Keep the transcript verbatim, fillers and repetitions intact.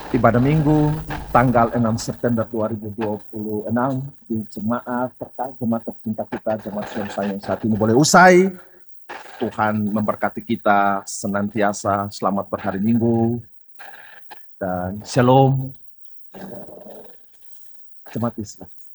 ibadah minggu tanggal enam September dua ribu dua puluh enam di jemaat terkait jemaat tercinta kita, jemaat Selesai yang saat ini boleh usai. Tuhan memberkati kita senantiasa, selamat berhari Minggu, dan shalom, jemaat Islam.